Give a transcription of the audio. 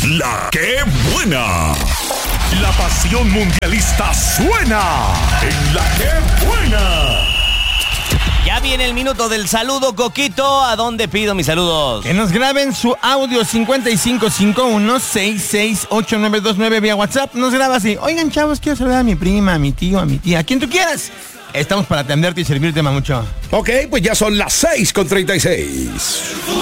La que buena. La pasión mundialista suena en La que buena. Ya viene el minuto del saludo, Coquito. ¿A dónde pido mis saludos? Que nos graben su audio 5551-668929 vía WhatsApp. Nos graba así. Oigan, chavos, quiero saludar a mi prima, a mi tío, a mi tía, a quien tú quieras. Estamos para atenderte y servirte, mamucho. Ok, pues ya son las 6:36.